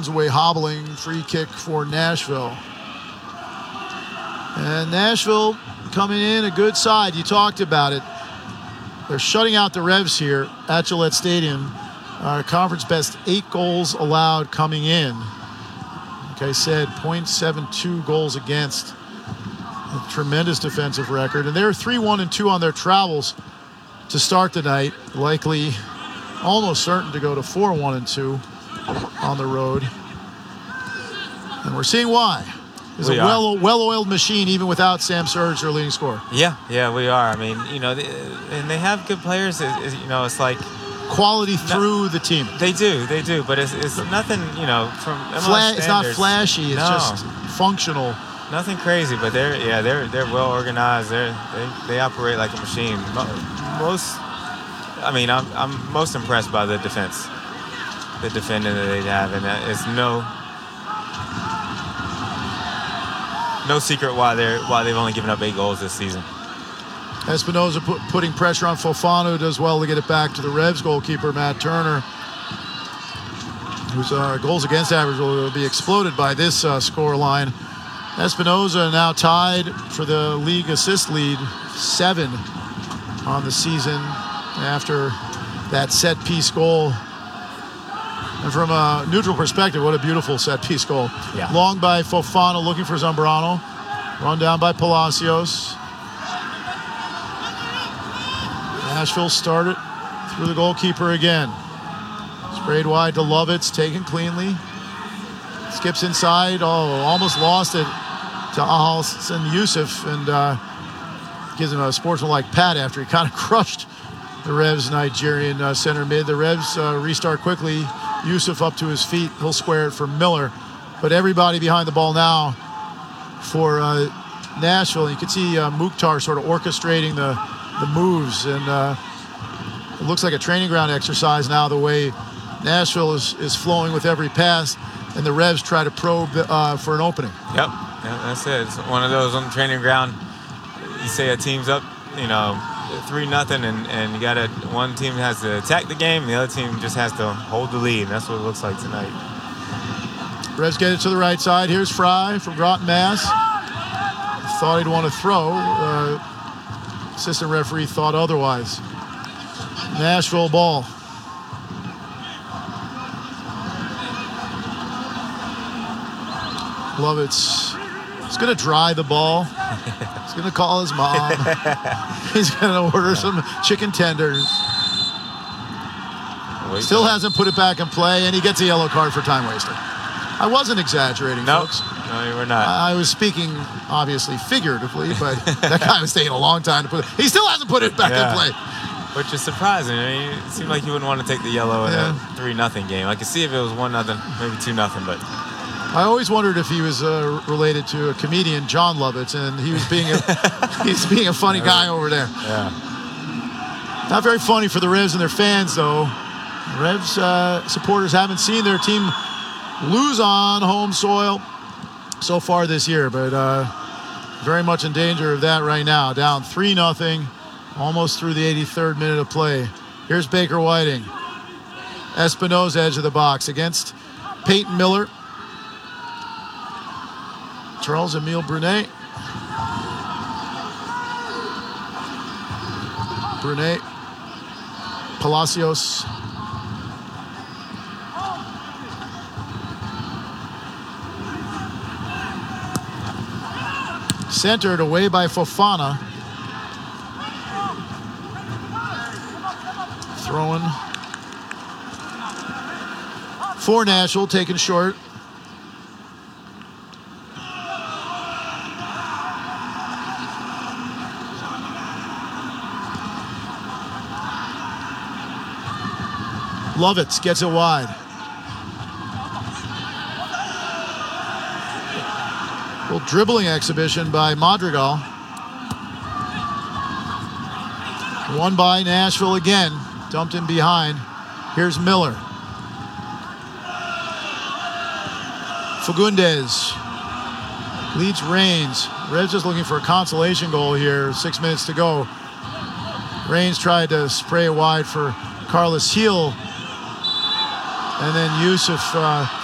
comes away hobbling. Free kick for Nashville. And Nashville coming in a good side. You talked about it. They're shutting out the Revs here at Gillette Stadium. Conference best 8 goals allowed coming in. Like I said, 0.72 goals against. A tremendous defensive record. And they're 3-1-2 on their travels to start the night. Likely, almost certain to go to 4-1-2 on the road. And we're seeing why. It's a well-oiled machine even without Sam Surridge, their leading scorer. Yeah, we are. I mean, and they have good players. It's like quality through the team. They do. But it's nothing, from MLS it's not flashy. It's just functional. Nothing crazy, but they're well organized. They operate like a machine. I'm most impressed by the defense, the defending that they have, and it's no secret why they've only given up 8 goals this season. Espinoza putting pressure on Fofana, who does well to get it back to the Revs goalkeeper, Matt Turner, whose goals against average will be exploded by this score line. Espinoza now tied for the league assist lead, 7 on the season after that set-piece goal. And from a neutral perspective, what a beautiful set-piece goal. Yeah. Long by Fofana, looking for Zambrano. Run down by Palacios. Nashville started through the goalkeeper again. Sprayed wide to Lovitz, taken cleanly. Skips inside, almost lost it to Alhassan Yusuf, and gives him a sportsmanlike pat after he kind of crushed the Revs Nigerian center mid. The Revs restart quickly. Yusuf up to his feet. He'll square it for Miller. But everybody behind the ball now for Nashville. You can see Mukhtar sort of orchestrating the moves, and it looks like a training ground exercise now, the way Nashville is flowing with every pass, and the Revs try to probe for an opening. Yep, that's it. It's one of those on the training ground. You say a team's up, 3-0, and you got one team has to attack the game, the other team just has to hold the lead. That's what it looks like tonight. Revs get it to the right side. Here's Fry from Groton, Mass. Thought he'd want to throw. Assistant referee thought otherwise. Nashville ball. Lovitz. He's going to dry the ball. He's going to call his mom. He's going to order some chicken tenders. Still hasn't put it back in play, and he gets a yellow card for time wasting. I wasn't exaggerating, folks. No, you were not. I was speaking, obviously, figuratively, but that guy was taking a long time to put it. He still hasn't put it back in play. Which is surprising. I mean, it seemed like you wouldn't want to take the yellow in a 3-0 game. I could see if it was 1-0, maybe 2-0, but... I always wondered if he was related to a comedian, John Lovitz, and he was being a funny guy over there. Yeah. Not very funny for the Revs and their fans, though. Revs supporters haven't seen their team lose on home soil so far this year, but very much in danger of that right now. Down 3-0, almost through the 83rd minute of play. Here's Baker Whiting. Espinoza edge of the box against Peyton Miller. Charles-Emile Brunet. Brunet. Palacios. Centered away by Fofana. Throwing for Nashville, taken short. Lovitz gets it wide. Little dribbling exhibition by Madrigal. Won by Nashville again. Dumped in behind. Here's Miller. Fagundes leads Reigns. Revs just looking for a consolation goal here. 6 minutes to go. Reigns tried to spray it wide for Carlos Heel. And then Yusuf